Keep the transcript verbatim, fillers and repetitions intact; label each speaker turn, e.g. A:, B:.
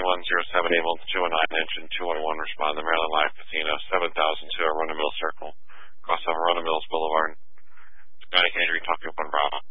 A: one zero seven, able to two one nine, engine two one one, respond to Maryland Live Casino, seven thousand two, Arundel Mills Circle, cross over Arundel Mills Boulevard. Skydic Andrew, talking up on Bravo.